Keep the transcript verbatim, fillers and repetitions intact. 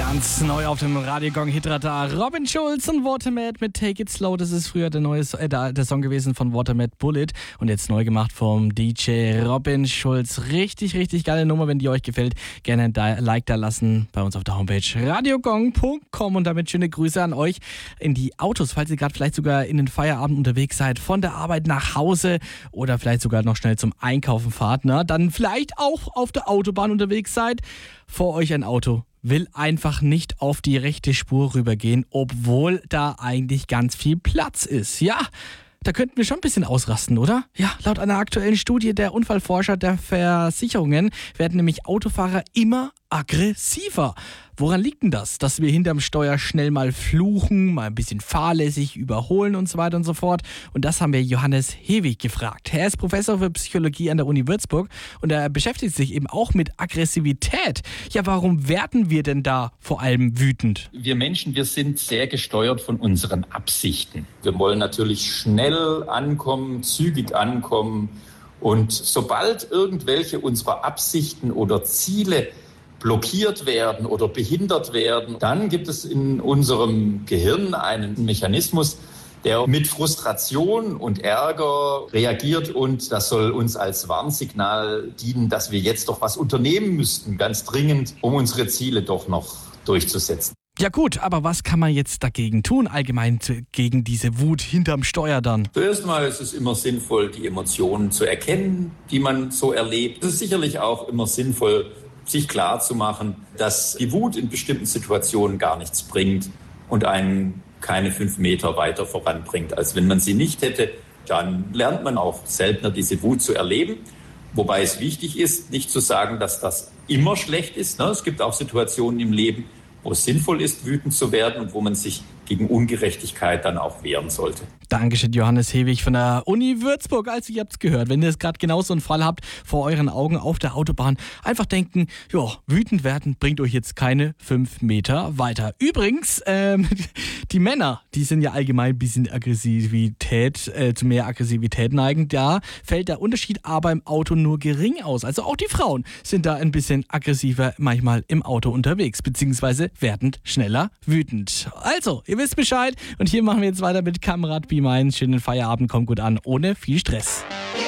Ganz neu auf dem Radiogong Hitradar. Robin Schulz und Watermat mit Take It Slow. Das ist früher der neue äh, der Song gewesen von Watermat Bullet und jetzt neu gemacht vom D J Robin Schulz. Richtig, richtig geile Nummer. Wenn die euch gefällt, gerne ein Like da lassen bei uns auf der Homepage radiogong punkt com und damit schöne Grüße an euch in die Autos, falls ihr gerade vielleicht sogar in den Feierabend unterwegs seid, von der Arbeit nach Hause oder vielleicht sogar noch schnell zum Einkaufen fahrt, ne? Dann vielleicht auch auf der Autobahn unterwegs seid. Vor euch ein Auto will einfach nicht auf die rechte Spur rübergehen, obwohl da eigentlich ganz viel Platz ist. Ja, da könnten wir schon ein bisschen ausrasten, oder? Ja, laut einer aktuellen Studie der Unfallforscher der Versicherungen werden nämlich Autofahrer immer aggressiver. Woran liegt denn das? Dass wir hinterm Steuer schnell mal fluchen, mal ein bisschen fahrlässig überholen und so weiter und so fort. Und das haben wir Johannes Hewig gefragt. Er ist Professor für Psychologie an der Uni Würzburg und er beschäftigt sich eben auch mit Aggressivität. Ja, warum werden wir denn da vor allem wütend? Wir Menschen, wir sind sehr gesteuert von unseren Absichten. Wir wollen natürlich schnell ankommen, zügig ankommen. Und sobald irgendwelche unserer Absichten oder Ziele blockiert werden oder behindert werden, dann gibt es in unserem Gehirn einen Mechanismus, der mit Frustration und Ärger reagiert und das soll uns als Warnsignal dienen, dass wir jetzt doch was unternehmen müssten, ganz dringend, um unsere Ziele doch noch durchzusetzen. Ja gut, aber was kann man jetzt dagegen tun, allgemein gegen diese Wut hinterm Steuer dann? Zuerst mal ist es immer sinnvoll, die Emotionen zu erkennen, die man so erlebt. Es ist sicherlich auch immer sinnvoll, sich klar zu machen, dass die Wut in bestimmten Situationen gar nichts bringt und einen keine fünf Meter weiter voranbringt, als wenn man sie nicht hätte. Dann lernt man auch seltener diese Wut zu erleben. Wobei es wichtig ist, nicht zu sagen, dass das immer schlecht ist. Es gibt auch Situationen im Leben, wo es sinnvoll ist, wütend zu werden und wo man sich gegen Ungerechtigkeit dann auch wehren sollte. Dankeschön, Johannes Hewig von der Uni Würzburg. Also ihr habt es gehört, wenn ihr jetzt gerade genau so einen Fall habt vor euren Augen auf der Autobahn, einfach denken, ja, wütend werden bringt euch jetzt keine fünf Meter weiter. Übrigens, ähm, die Männer, die sind ja allgemein ein bisschen Aggressivität, äh, zu mehr Aggressivität neigen. Da fällt der Unterschied aber im Auto nur gering aus. Also auch die Frauen sind da ein bisschen aggressiver manchmal im Auto unterwegs, beziehungsweise werden schneller wütend. Also, ihr wisst Bescheid und hier machen wir jetzt weiter mit Kamerad Be Mine. Schönen Feierabend, kommt gut an, ohne viel Stress.